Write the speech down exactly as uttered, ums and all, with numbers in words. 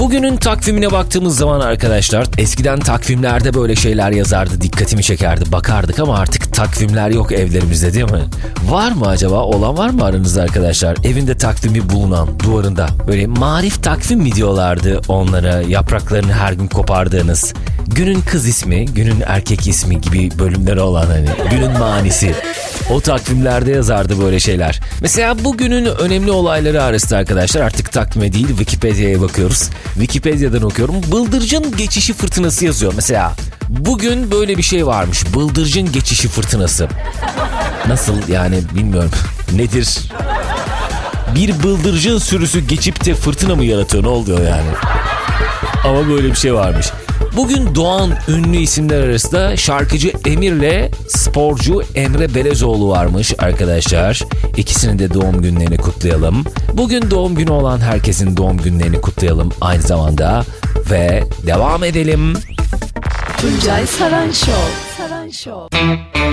Bugünün takvimine baktığımız zaman arkadaşlar, eskiden takvimlerde böyle şeyler yazardı, dikkatimi çekerdi, bakardık ama artık takvimler yok evlerimizde, değil mi? Var mı acaba? Olan var mı aranızda arkadaşlar? Evinde takvimi bulunan, duvarında. Böyle marif takvim mi diyorlardı onlara, yapraklarını her gün kopardığınız. Günün kız ismi, günün erkek ismi gibi bölümleri olan, hani günün manisi. O takvimlerde yazardı böyle şeyler. Mesela bugünün önemli olayları arasında arkadaşlar, artık takvime değil Wikipedia'ya bakıyoruz. Wikipedia'dan okuyorum. Bıldırcın geçişi fırtınası yazıyor. Mesela bugün böyle bir şey varmış. Bıldırcın geçişi fırtınası. Nasıl yani, bilmiyorum. Nedir? Bir bıldırcın sürüsü geçip de fırtına mı yaratıyor? Ne oluyor yani? Ama böyle bir şey varmış. Bugün doğan ünlü isimler arasında şarkıcı Emir'le sporcu Emre Belezoğlu varmış arkadaşlar. İkisinin de doğum günlerini kutlayalım. Bugün doğum günü olan herkesin doğum günlerini kutlayalım aynı zamanda. Ve devam edelim. Tuncay Saran Show. Saran Show.